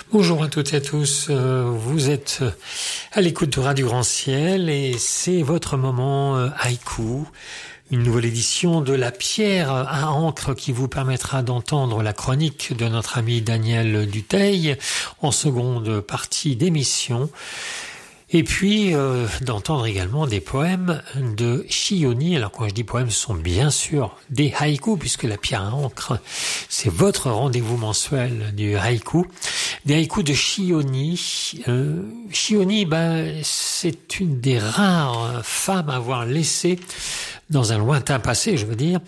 Bonjour à toutes et à tous, vous êtes à l'écoute de Radio Grand Ciel et c'est votre moment haïku, une nouvelle édition de la pierre à encre qui vous permettra d'entendre la chronique de notre ami Daniel Dutheil en seconde partie d'émission. Et puis d'entendre également des poèmes de Chioni. Alors quand je dis poèmes, ce sont bien sûr des haïkus, puisque la pierre à encre, c'est votre rendez-vous mensuel du haïku. Des haïkus de Chioni. Chioni, c'est une des rares femmes à avoir laissé, dans un lointain passé, je veux dire,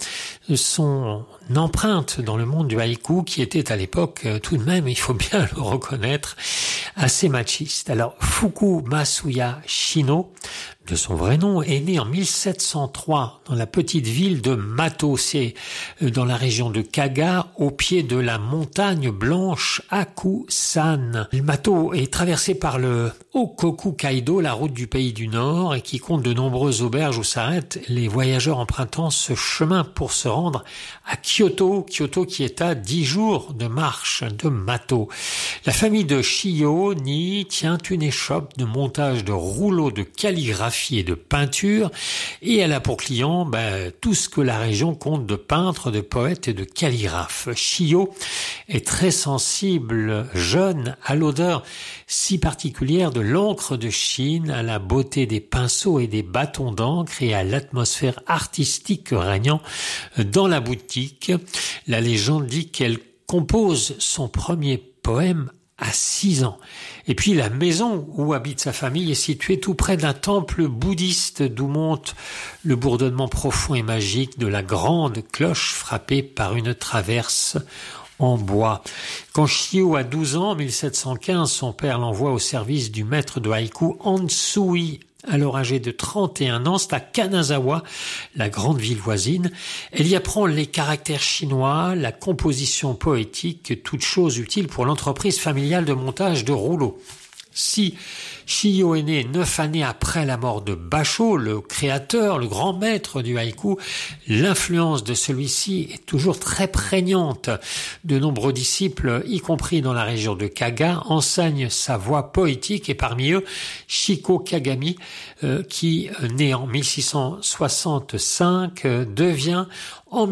son empreinte dans le monde du haïku qui était à l'époque, tout de même, il faut bien le reconnaître, assez machiste. Alors, Fuku Masuya Shino, de son vrai nom, est né en 1703 dans la petite ville de Mato, c'est dans la région de Kaga, au pied de la montagne blanche Hakusan. Le Mato est traversé par le Hokoku Kaido, la route du pays du Nord, et qui compte de nombreuses auberges où s'arrêtent les voyageurs empruntant ce chemin pour se rendre à Kyoto qui est à 10 jours de marche de Mato. La famille de Chioni tient une échoppe de montage de rouleaux de calligraphie et de peinture, et elle a pour client tout ce que la région compte de peintres, de poètes et de calligraphes. Chiyo est très sensible, jeune, à l'odeur si particulière de l'encre de Chine, à la beauté des pinceaux et des bâtons d'encre et à l'atmosphère artistique régnant dans la boutique. La légende dit qu'elle compose son premier poème à 6 ans. Et puis la maison où habite sa famille est située tout près d'un temple bouddhiste d'où monte le bourdonnement profond et magique de la grande cloche frappée par une traverse en bois. Quand Chiyo a 12 ans, en 1715, son père l'envoie au service du maître de haïku Hansui. Alors âgée de 31 ans, c'est à Kanazawa, la grande ville voisine. Elle y apprend les caractères chinois, la composition poétique, toutes choses utiles pour l'entreprise familiale de montage de rouleaux. Si Chiyo est né 9 années après la mort de Basho, le créateur, le grand maître du haïku, l'influence de celui-ci est toujours très prégnante. De nombreux disciples, y compris dans la région de Kaga, enseignent sa voix poétique et parmi eux, Shiko Kagami, qui, né en 1665, devient en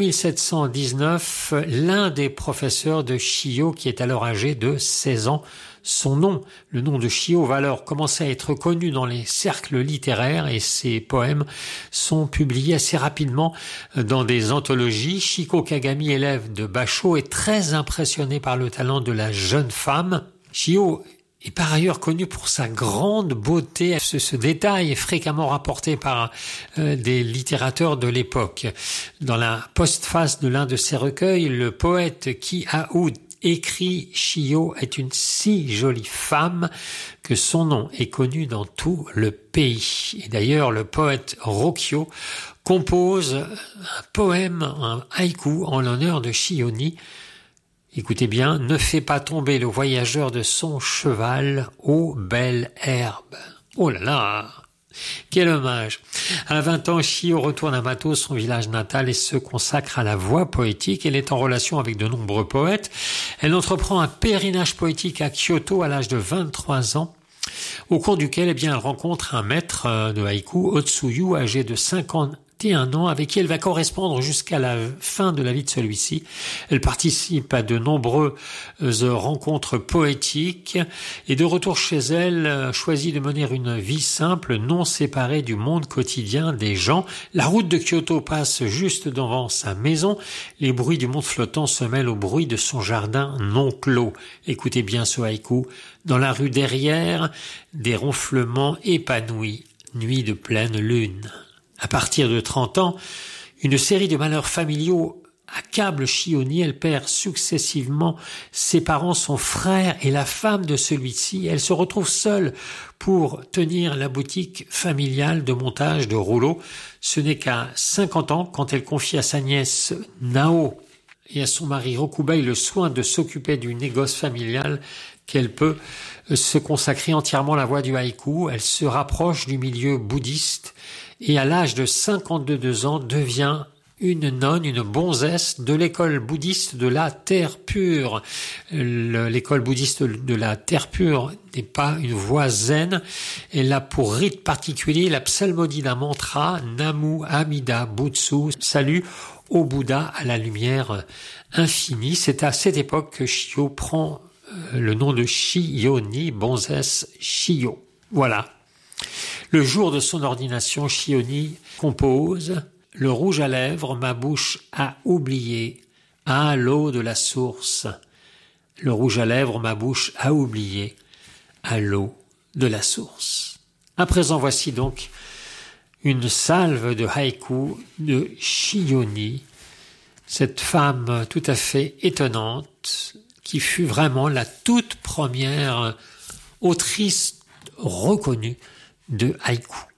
1719 l'un des professeurs de Chiyo qui est alors âgé de 16 ans. Son nom, le nom de Chiyo, va alors commencer à être connu dans les cercles littéraires et ses poèmes sont publiés assez rapidement dans des anthologies. Shiko Kagami, élève de Basho, est très impressionné par le talent de la jeune femme. Chiyo est par ailleurs connu pour sa grande beauté. Ce détail est fréquemment rapporté par des littérateurs de l'époque. Dans la postface de l'un de ses recueils, le poète Ki Aou écrit « Chiyo est une si jolie femme que son nom est connu dans tout le pays ». Et d'ailleurs, le poète Rokyo compose un poème, un haïku en l'honneur de Chiyoni. Écoutez bien, « Ne fais pas tomber le voyageur de son cheval, ô belle herbe ». Oh là là, quel hommage! À 20 ans, Chiyo retourne à Mato, son village natal, et se consacre à la voix poétique. Elle est en relation avec de nombreux poètes. Elle entreprend un pèlerinage poétique à Kyoto à l'âge de 23 ans, au cours duquel elle rencontre un maître de haïku, Otsuyu, âgé de 51 ans, avec qui elle va correspondre jusqu'à la fin de la vie de celui-ci. Elle participe à de nombreuses rencontres poétiques et de retour chez elle, choisit de mener une vie simple, non séparée du monde quotidien des gens. La route de Kyoto passe juste devant sa maison. Les bruits du monde flottant se mêlent au bruit de son jardin non clos. Écoutez bien ce haïku. Dans la rue derrière, des ronflements épanouis. Nuit de pleine lune. À partir de 30 ans, une série de malheurs familiaux accable Chioni. Elle perd successivement ses parents, son frère et la femme de celui-ci. Elle se retrouve seule pour tenir la boutique familiale de montage de rouleaux. Ce n'est qu'à 50 ans, quand elle confie à sa nièce Nao et à son mari Rokubei le soin de s'occuper du négoce familial, qu'elle peut se consacrer entièrement à la voie du haïku. Elle se rapproche du milieu bouddhiste et à l'âge de 52 ans devient une nonne, une bonzesse de l'école bouddhiste de la Terre Pure. L'école bouddhiste de la Terre Pure n'est pas une voie zen. Elle a pour rite particulier la psalmodie d'un mantra, Namu Amida Butsu, salut au Bouddha à la lumière infinie. C'est à cette époque que Shio prend le nom de Shiyoni, bonzesse Shio. Voilà. Le jour de son ordination, Shioni compose « Le rouge à lèvres, ma bouche a oublié, à l'eau de la source. Le rouge à lèvres, ma bouche a oublié, à l'eau de la source. » À présent, voici donc une salve de haïku de Shioni, cette femme tout à fait étonnante qui fut vraiment la toute première autrice reconnue de haïku.